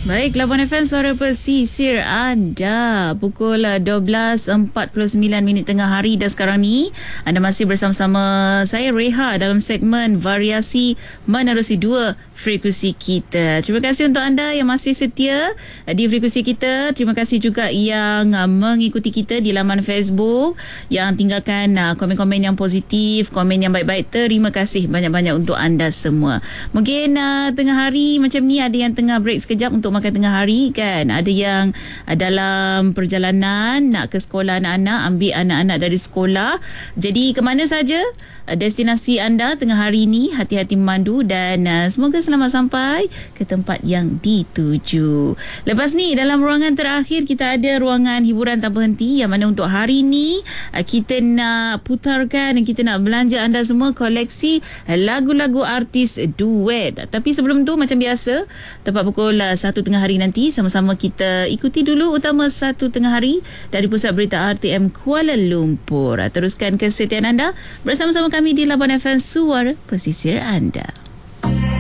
Baik, Labuan FM Suara Pesisir anda. Pukul 12.49 tengah hari dan sekarang ni anda masih bersama-sama saya Reha dalam segmen Variasi Menerusi 2 Frekuensi Kita. Terima kasih untuk anda yang masih setia di frekuensi kita. Terima kasih juga yang mengikuti kita di laman Facebook, yang tinggalkan komen-komen yang positif, komen yang baik-baik. Terima kasih banyak-banyak untuk anda semua. Mungkin tengah hari macam ni ada yang tengah break sekejap untuk makan tengah hari kan. Ada yang dalam perjalanan nak ke sekolah anak-anak, ambil anak-anak dari sekolah. Jadi ke mana saja destinasi anda tengah hari ini, hati-hati memandu dan semoga selamat sampai ke tempat yang dituju. Lepas ni dalam ruangan terakhir kita ada ruangan hiburan tanpa henti, yang mana untuk hari ni kita nak putarkan dan kita nak belanja anda semua koleksi lagu-lagu artis duet. Tapi sebelum tu macam biasa, tepat pukul 1 tengah hari nanti sama-sama kita ikuti dulu utama 1 tengah hari dari Pusat Berita RTM Kuala Lumpur. Teruskan kesetiaan anda bersama-sama kami di Labuan FM Suara Pesisir anda.